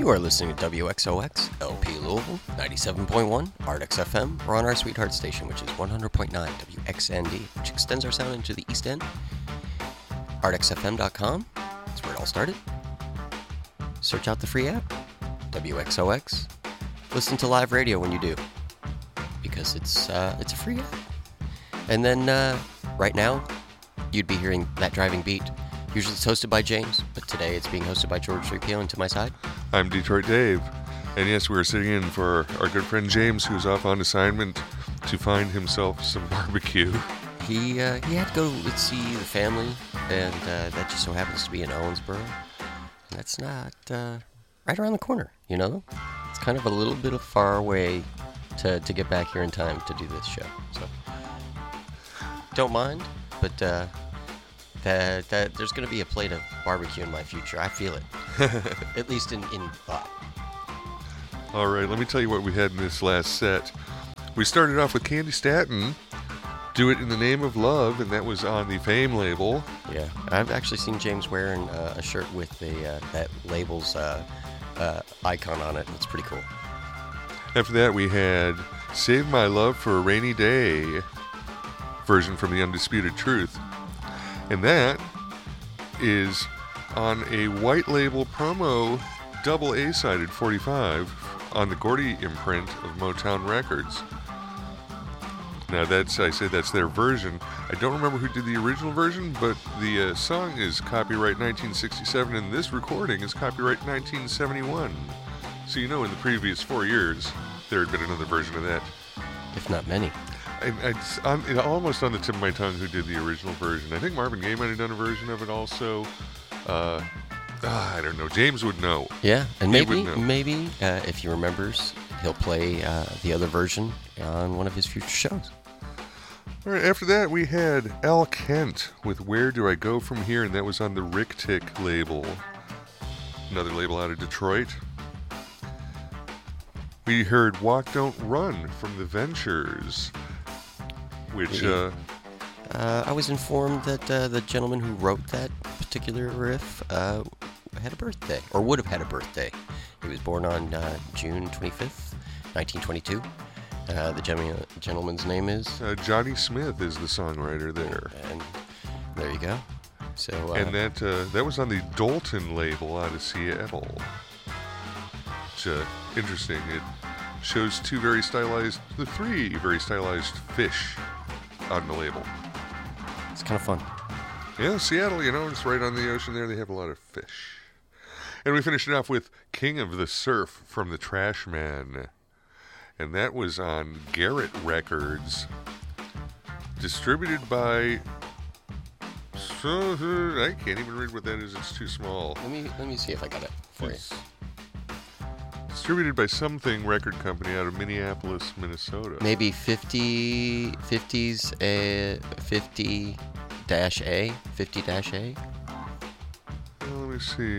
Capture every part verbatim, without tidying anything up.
You are listening to W X O X, L P Louisville, ninety-seven point one, Ardex F M. We're on our sweetheart station, which is one hundred point nine W X N D, which extends our sound into the East End. Ardex F M dot com, that's where it all started. Search out the free app, W X O X. Listen to live radio when you do, because it's uh, it's a free app. And then uh, right now, you'd be hearing That Driving Beat. Usually it's hosted by James, but today it's being hosted by George three P O, and to my side, I'm Detroit Dave. And yes, we're sitting in for our good friend James, who's off on assignment to find himself some barbecue. He uh, he had to go see the family, and uh, that just so happens to be in Owensboro. And that's not uh, right around the corner, you know? It's kind of a little bit of far away to, to get back here in time to do this show. So, don't mind, but uh, that, that there's going to be a plate of barbecue in my future. I feel it, at least in, in thought. All right, let me tell you what we had in this last set. We started off with Candy Staton, Do It in the Name of Love, and that was on the Fame label. Yeah, I've actually seen James wearing uh, a shirt with the uh, that label's uh, uh, icon on it. It's pretty cool. After that, we had Save My Love for a Rainy Day version from The Undisputed Truth. And that is on a white label promo double A-sided forty-five on the Gordy imprint of Motown Records. Now that's, I say that's their version. I don't remember who did the original version, but the uh, song is copyright nineteen sixty-seven and this recording is copyright nineteen seventy-one. So you know in the previous four years, there had been another version of that. If not many. I, I, it's on, it, almost on the tip of my tongue who did the original version. I think Marvin Gaye might have done a version of it also. Uh, ah, I don't know. James would know. Yeah, and He maybe would know. maybe uh, if he remembers, he'll play uh, the other version on one of his future shows. All right, after that, we had Al Kent with Where Do I Go From Here? And that was on the Rick Tick label. Another label out of Detroit. We heard Walk Don't Run from The Ventures, which... Uh, Uh, I was informed that uh, the gentleman who wrote that particular riff uh, had a birthday, or would have had a birthday. He was born on uh, June twenty-fifth, nineteen twenty-two. Uh, the gem- gentleman's name is... uh, Johnny Smith is the songwriter there. And there you go. So, uh, And that uh, that was on the Dalton label out of Seattle. It's uh, interesting. It shows two very stylized, the three very stylized fish on the label. it's kind of fun. Yeah, Seattle, you know, it's right on the ocean there. They have a lot of fish. And we finished it off with King of the Surf from the Trash Man. And that was on Garrett Records. Distributed by... I can't even read what that is. It's too small. Let me let me see if I got it for you. It's distributed by Something Record Company out of Minneapolis, Minnesota. Maybe fifty, fifties, uh, fifty dash A, fifty dash A. Well, let me see.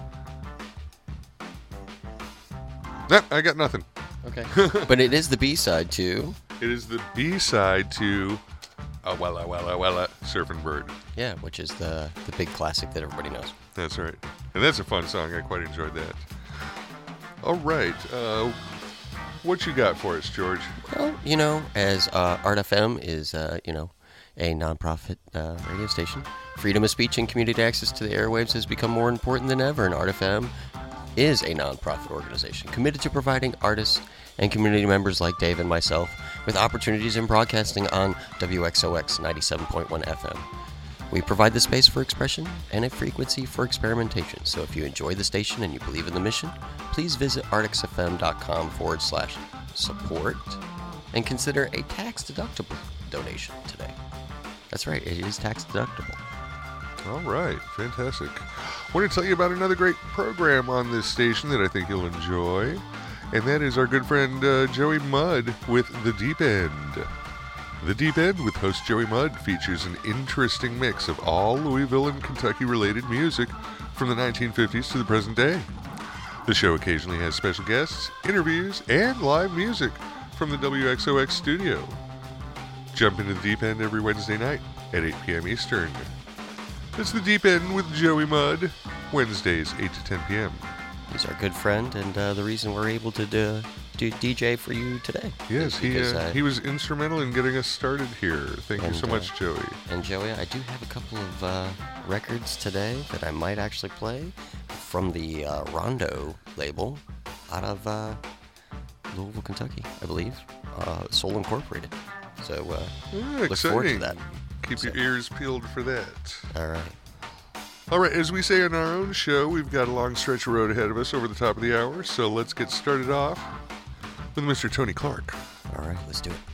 Nah, I got nothing. Okay. But it is the B-side to... It is the B-side to uh, Wella Wella Wella Surfing Bird. Yeah, which is the, the big classic that everybody knows. That's right. And that's a fun song. I quite enjoyed that. All right. Uh, what you got for us, George? Well, you know, as uh, Art F M is, uh, you know, a nonprofit uh, radio station, freedom of speech and community access to the airwaves has become more important than ever, and Art F M is a nonprofit organization committed to providing artists and community members like Dave and myself with opportunities in broadcasting on W X O X ninety-seven point one F M. We provide the space for expression and a frequency for experimentation. So if you enjoy the station and you believe in the mission, please visit artexfm.com forward slash support and consider a tax-deductible donation today. That's right, it is tax-deductible. All right. Fantastic. I want to tell you about another great program on this station that I think you'll enjoy. And that is our good friend uh, Joey Mudd with The Deep End. The Deep End with host Joey Mudd features an interesting mix of all Louisville and Kentucky-related music from the nineteen fifties to the present day. The show occasionally has special guests, interviews, and live music from the W X O X studio. Jump into The Deep End every Wednesday night at eight p.m. Eastern. It's The Deep End with Joey Mudd, Wednesdays, eight to ten p.m. He's our good friend, and uh, the reason we're able to do, do D J for you today. Yes, he because, uh, uh, he was instrumental in getting us started here. Thank you and, so much, uh, Joey. And Joey, I do have a couple of uh, records today that I might actually play from the uh, Rondo label out of uh, Louisville, Kentucky, I believe. Uh, Soul Incorporated. So uh, Ah, look forward to exciting. that. Keep So- your ears peeled for that. All right. All right, as we say on our own show, we've got a long stretch of road ahead of us over the top of the hour, so let's get started off with Mister Tony Clark. All right, let's do it.